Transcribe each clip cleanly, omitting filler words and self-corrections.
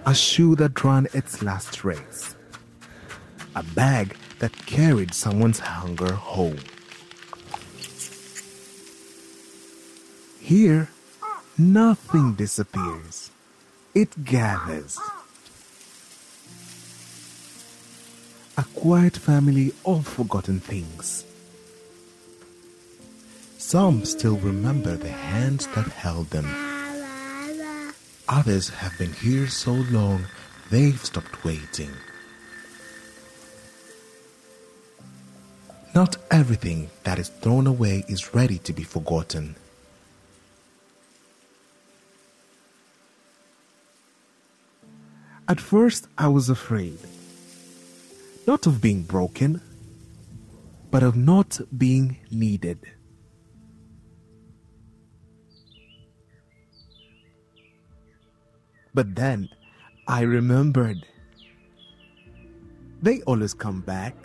a shoe that ran its last race, a bag that carried someone's hunger home. Here, nothing disappears. It gathers. A quiet family of forgotten things. Some still remember the hands that held them. Others have been here so long, they've stopped waiting. Not everything that is thrown away is ready to be forgotten. At first, I was afraid. Not of being broken, but of not being needed. But then I remembered. They always come back.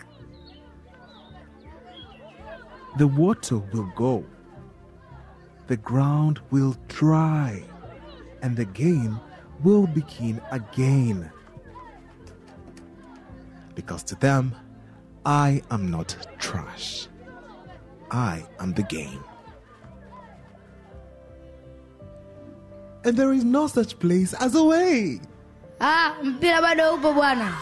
The water will go. The ground will dry. And the game will begin again. Because to them, I am not trash. I am the game. And there is no such place as away. Mpira bado upo bwana.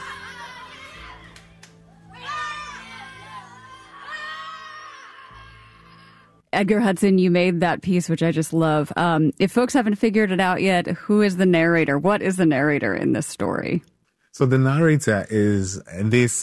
Edgar Hudson, you made that piece, which I just love. If folks haven't figured it out yet, who is the narrator? What is the narrator in this story? So the narrator is this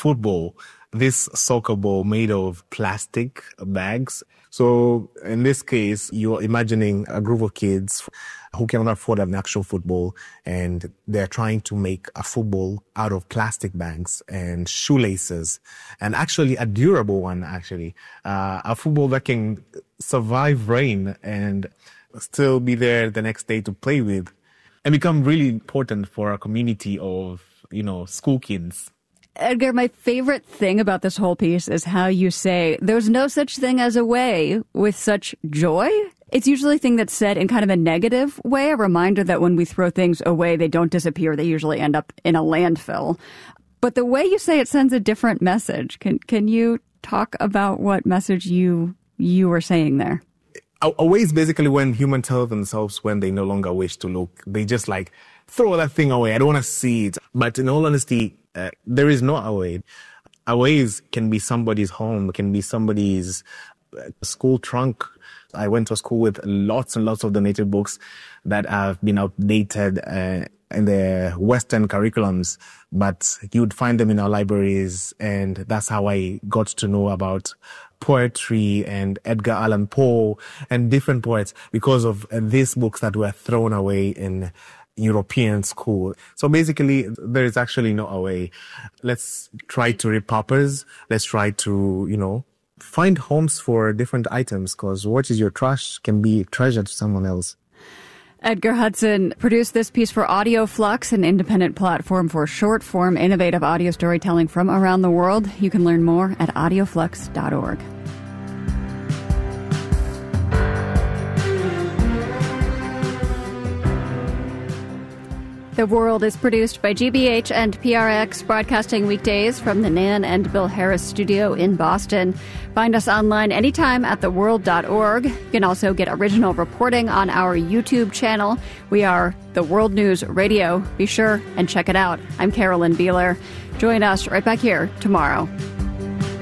this soccer ball made of plastic bags. So in this case, you're imagining a group of kids who cannot afford an actual football, and they're trying to make a football out of plastic bags and shoelaces, and actually a durable one, a football that can survive rain and still be there the next day to play with, and become really important for a community of, school kids. Edgar, my favorite thing about this whole piece is how you say there's no such thing as a way with such joy. It's usually a thing that's said in kind of a negative way, a reminder that when we throw things away, they don't disappear. They usually end up in a landfill. But the way you say it sends a different message. Can you talk about what message you were saying there? A way is basically when humans tell themselves when they no longer wish to look. They just throw that thing away. I don't want to see it. But in all honesty, there is no away. Aways can be somebody's home, can be somebody's school trunk. I went to a school with lots and lots of donated books that have been outdated in the Western curriculums, but you'd find them in our libraries, and that's how I got to know about poetry and Edgar Allan Poe and different poets because of these books that were thrown away in European school. So basically, there is actually no away. Let's try to repurpose. Let's try to, find homes for different items, because what is your trash can be treasure to someone else. Edgar Hudson produced this piece for Audio Flux, an independent platform for short-form, innovative audio storytelling from around the world. You can learn more at audioflux.org. The World is produced by GBH and PRX, broadcasting weekdays from the Nan and Bill Harris studio in Boston. Find us online anytime at theworld.org. You can also get original reporting on our YouTube channel. We are The World News Radio. Be sure and check it out. I'm Carolyn Beeler. Join us right back here tomorrow.